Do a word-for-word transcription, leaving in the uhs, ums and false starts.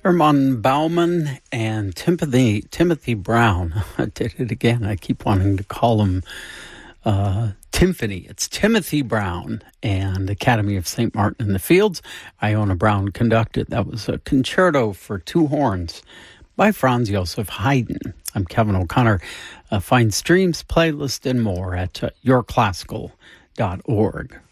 Herman Bauman and Timothy Timothy Brown. I did it again. I keep wanting to call him uh, Timpani. It's Timothy Brown and Academy of Saint Martin in the Fields. Iona Brown conducted. That was a concerto for two horns by Franz Joseph Haydn. I'm Kevin O'Connor. Uh, find streams, playlist, and more at uh, your classical dot org.